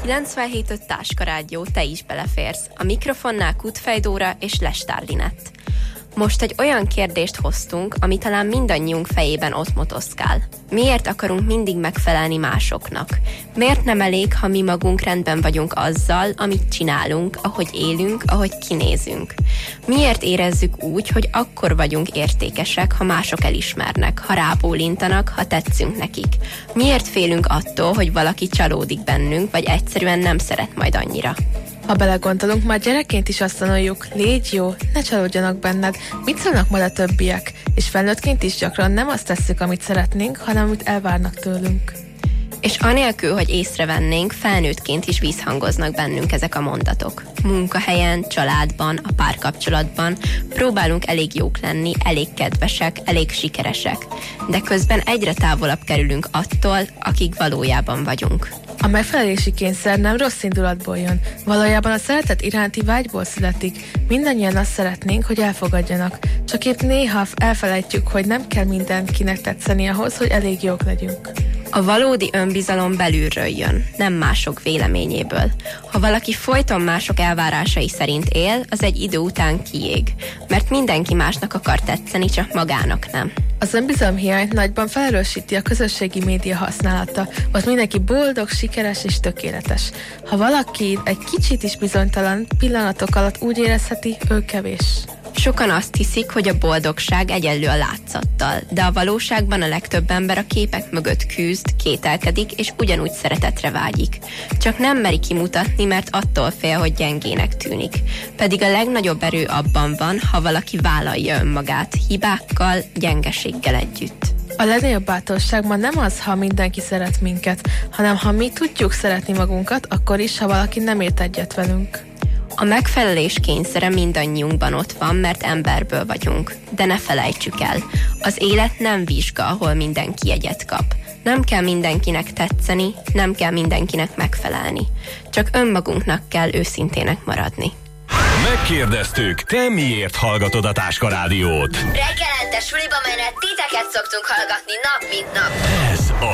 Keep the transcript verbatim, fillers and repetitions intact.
kilencvenhét öt Táska Rádió, te is beleférsz. A mikrofonnál Kutfej Dóra és Lestár Linett. Most egy olyan kérdést hoztunk, ami talán mindannyiunk fejében ott motoszkál. Miért akarunk mindig megfelelni másoknak? Miért nem elég, ha mi magunk rendben vagyunk azzal, amit csinálunk, ahogy élünk, ahogy kinézünk? Miért érezzük úgy, hogy akkor vagyunk értékesek, ha mások elismernek, ha rábólintanak, ha tetszünk nekik? Miért félünk attól, hogy valaki csalódik bennünk, vagy egyszerűen nem szeret majd annyira? Ha belegondolunk, már gyerekként is azt tanuljuk, légy jó, ne csalódjanak benned, mit szólnak majd a többiek, és felnőttként is gyakran nem azt tesszük, amit szeretnénk, hanem amit elvárnak tőlünk. És anélkül, hogy észrevennénk, felnőttként is visszhangoznak bennünk ezek a mondatok. Munkahelyen, családban, a párkapcsolatban próbálunk elég jók lenni, elég kedvesek, elég sikeresek, de közben egyre távolabb kerülünk attól, akik valójában vagyunk. A megfelelési kényszer nem rossz indulatból jön, valójában a szeretet iránti vágyból születik. Mindannyian azt szeretnénk, hogy elfogadjanak, csak épp néha elfelejtjük, hogy nem kell mindenkinek tetszeni ahhoz, hogy elég jók legyünk. A valódi önbizalom belülről jön, nem mások véleményéből. Ha valaki folyton mások elvárásai szerint él, az egy idő után kiég, mert mindenki másnak akar tetszeni, csak magának nem. Az önbizalom hiányt nagyban felerősíti a közösségi média használata, ott mindenki boldog, sikeres és tökéletes. Ha valaki egy kicsit is bizonytalan, pillanatok alatt úgy érezheti, ő kevés. Sokan azt hiszik, hogy a boldogság egyenlő a látszattal, de a valóságban a legtöbb ember a képek mögött küzd, kételkedik, és ugyanúgy szeretetre vágyik. Csak nem meri kimutatni, mert attól fél, hogy gyengének tűnik. Pedig a legnagyobb erő abban van, ha valaki vállalja önmagát, hibákkal, gyengeséggel együtt. A legnagyobb bátorság ma nem az, ha mindenki szeret minket, hanem ha mi tudjuk szeretni magunkat, akkor is, ha valaki nem ért egyet velünk. A megfelelés kényszere mindannyiunkban ott van, mert emberből vagyunk. De ne felejtsük el, az élet nem vizsga, ahol mindenki jegyet kap. Nem kell mindenkinek tetszeni, nem kell mindenkinek megfelelni. Csak önmagunknak kell őszintének maradni. Megkérdeztük, te miért hallgatod a Táska Rádiót? Reggelente suliba menet titeket szoktunk hallgatni nap mint nap. Ez a